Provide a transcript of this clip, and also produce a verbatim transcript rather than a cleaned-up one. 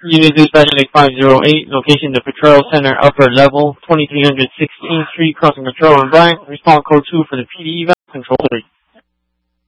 Unit Dispatch five oh eight, location the Patrol Center, upper level, twenty-three sixteenth Street, crossing Patrol and Bryant. Response code two for the P D eval, control three.